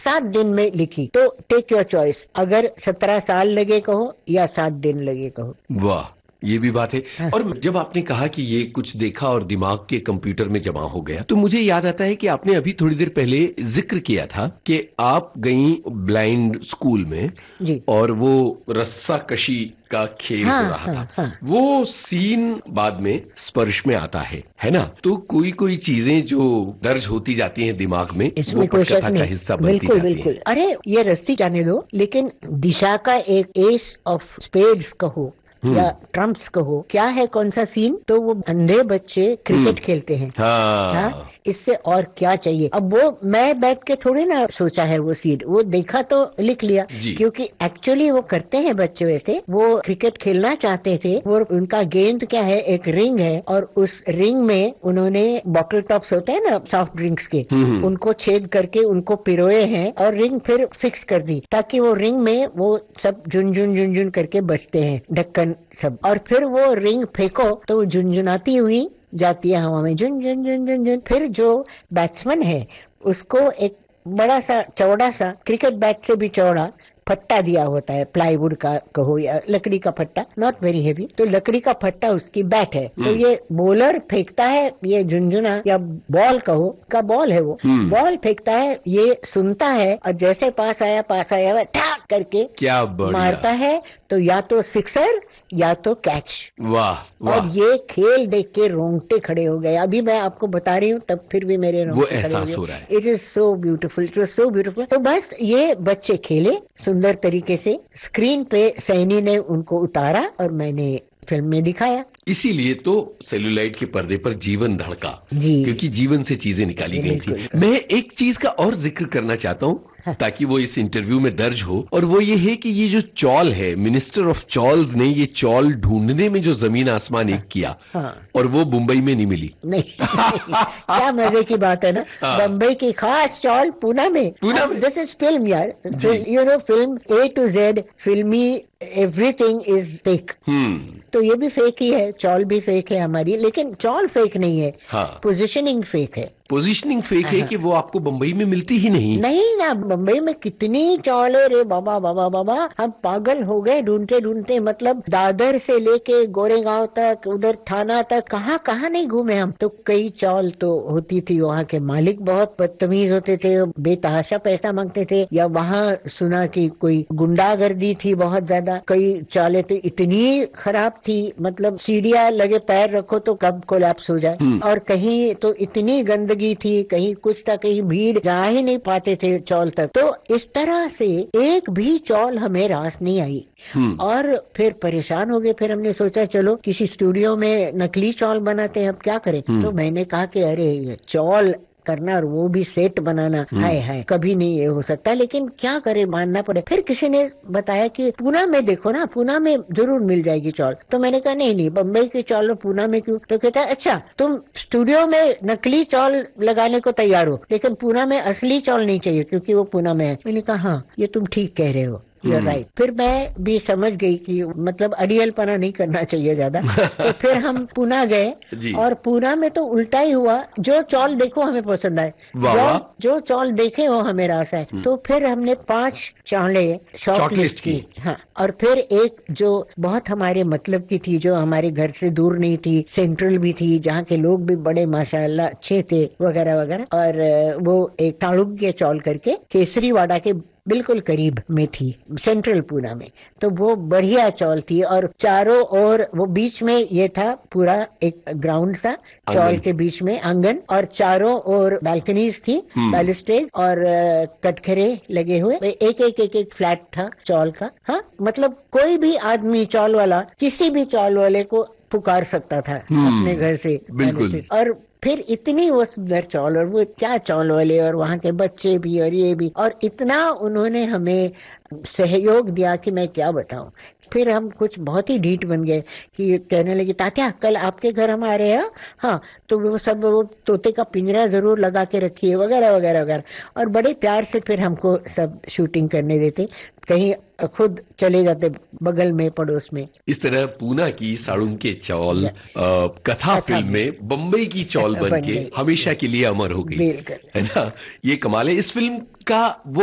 7 दिन में लिखी। तो टेक योर चॉइस, अगर 17 साल लगे कहो या 7 दिन लगे कहो। वाह, ये भी बात है। हाँ। और जब आपने कहा कि ये कुछ देखा और दिमाग के कंप्यूटर में जमा हो गया, तो मुझे याद आता है कि आपने अभी थोड़ी देर पहले जिक्र किया था कि आप गई ब्लाइंड स्कूल में जी। और वो रस्सा कशी का खेल हो रहा था। हाँ। वो सीन बाद में स्पर्श में आता है ना? तो कोई कोई चीजें जो दर्ज होती जाती हैं दिमाग में, वो पटकथा का हिस्सा बनती जाती हैं। अरे ये रस्सी जाने दो, लेकिन दिशा का एक एस ऑफ स्पेड्स कहो या ट्रम्प्स कहो, क्या है कौन सा सीन? तो वो अंधे बच्चे क्रिकेट खेलते हैं। हाँ, इससे और क्या चाहिए? अब वो मैं बैठ के थोड़ी ना सोचा है वो सीन, वो देखा तो लिख लिया, क्योंकि एक्चुअली वो करते हैं बच्चे वैसे। वो क्रिकेट खेलना चाहते थे, वो उनका गेंद क्या है, एक रिंग है, और उस रिंग में उन्होंने बॉटल टॉप्स होते हैं ना सॉफ्ट ड्रिंक्स के, उनको छेद करके उनको पिरोए हैं और रिंग फिर फिक्स कर दी, ताकि वो रिंग में वो सब झुनझुन करके बजते हैं, ढक्कन सब। और फिर वो रिंग फेंको तो झुनझुनाती हुई जाती है हवा में, झुन झुन झुन झुन झुन। फिर जो बैट्समैन है उसको एक बड़ा सा चौड़ा सा, क्रिकेट बैट से भी चौड़ा फट्टा दिया होता है, प्लाईवुड का कहो या लकड़ी का फट्टा, नॉट वेरी हेवी। तो लकड़ी का फट्टा उसकी बैट है। तो ये बॉलर फेंकता है, ये झुनझुना या बॉल कहो का बॉल है, वो बॉल फेंकता है, ये सुनता है और जैसे पास आया ठाक करके क्या मारता है, तो या तो सिक्सर या तो कैच। वाह। और ये खेल देख के रोंगटे खड़े हो गए। अभी मैं आपको बता रही हूँ, तब फिर भी मेरे रोंगटे खड़े हो गए। It is so beautiful, it was so beautiful. तो बस ये बच्चे खेले सुंदर तरीके से, स्क्रीन पे सैनी ने उनको उतारा और मैंने फिल्म में दिखाया। इसीलिए तो सेलुलाइट के पर्दे पर जीवन धड़का, क्योंकि जीवन से चीजें निकाली गई थी। मैं एक चीज का और जिक्र करना चाहता हूँ ताकि वो इस इंटरव्यू में दर्ज हो, और वो ये है कि ये जो चौल है, मिनिस्टर ऑफ चॉल्स ने ये चौल ढूंढने में जो जमीन आसमान एक किया, और वो मुंबई में नहीं मिली। नहीं क्या मजे की बात है ना, बम्बई की खास चौल पूना में। दिस इज फिल्म यार, you know, film A to Z, फिल्मी एवरीथिंग इज फेक। तो ये भी फेक ही है, चौल भी फेक है हमारी, लेकिन चौल फेक नहीं है, पोजीशनिंग फेक है। पोजीशनिंग फेक है कि वो आपको बम्बई में मिलती ही नहीं। नहीं ना, बम्बई में कितनी चौल है रे बाबा बाबा बाबा, हम पागल हो गए ढूंढते ढूंढते। मतलब दादर से लेके गोरेगांव तक, उधर थाना तक, कहाँ कहाँ नहीं घूमे हम। तो कई चौल तो होती थी, वहाँ के मालिक बहुत बदतमीज होते थे, बेतहाशा पैसा मांगते थे, या वहाँ सुना कि कोई गुंडागर्दी थी बहुत ज्यादा। कई चौले तो इतनी खराब थी, मतलब सीढ़ियाँ लगे पैर रखो तो कब कोलैप्स हो जाए। और कहीं तो इतनी गंदगी थी, कहीं कुछ था, कहीं भीड़ जा ही नहीं पाते थे चौल तक। तो इस तरह से एक भी चौल हमें रास नहीं आई, और फिर परेशान हो गए। फिर हमने सोचा चलो किसी स्टूडियो में नकली चौल बनाते हैं, अब क्या करें। तो मैंने कहा कि अरे ये चौल करना और वो भी सेट बनाना, हाय कभी नहीं ये हो सकता, लेकिन क्या करे, मानना पड़े। फिर किसी ने बताया कि पूना में देखो ना, पूना में जरूर मिल जाएगी चौल। तो मैंने कहा नहीं, बम्बई की चौल पूना में क्यों? तो कहता है अच्छा तुम स्टूडियो में नकली चौल लगाने को तैयार हो, लेकिन पूना में असली चौल नहीं चाहिए क्योंकि वो पूना में है। मैंने कहा हाँ, ये तुम ठीक कह रहे हो, You're right। फिर मैं भी समझ गई कि मतलब अड़ियलपना नहीं करना चाहिए ज्यादा। तो फिर हम पूना गए, और पूना में तो उल्टा ही हुआ, जो चौल देखो हमें पसंद आए, जो चौल देखे वो हमें रास आए। तो फिर हमने 5 चौले शॉर्टलिस्ट की। हाँ, और फिर एक जो बहुत हमारे मतलब की थी, जो हमारे घर से दूर नहीं थी, सेंट्रल भी थी, जहाँ के लोग भी बड़े माशाअल्लाह अच्छे थे वगैरह वगैरह। और वो एक ताड़ुग्य चौल करके केसरीवाड़ा के बिल्कुल करीब में थी, सेंट्रल पूना में। तो वो बढ़िया चौल थी, और चारों ओर वो बीच में ये था पूरा एक ग्राउंड सा, चौल के बीच में आंगन, और चारों ओर बालकनीज थी, बैलुस्ट्रेड और कटघरे लगे हुए, एक फ्लैट था चौल का। हाँ, मतलब कोई भी आदमी चौल वाला किसी भी चौल वाले को पुकार सकता था अपने घर से। बिल्कुल। और फिर इतनी वो सुंदर चौल, और वो क्या चौल वाले, और वहाँ के बच्चे भी और ये भी, और इतना उन्होंने हमें सहयोग दिया कि मैं क्या बताऊं। फिर हम कुछ बहुत ही ढीठ बन गए कि कहने लगे तात्या कल आपके घर हम आ रहे हैं, हाँ तो वो सब वो तोते का पिंजरा जरूर लगा के रखिए वगैरह वगैरह वगैरह। और बड़े प्यार से फिर हमको सब शूटिंग करने देते, कहीं खुद चले जाते बगल में पड़ोस में। इस तरह पूना की साड़ुंग के चौल कथा फिल्म में बम्बई की चौल बन के हमेशा के लिए अमर हो गई, है ना? ये कमाल है। इस फिल्म का वो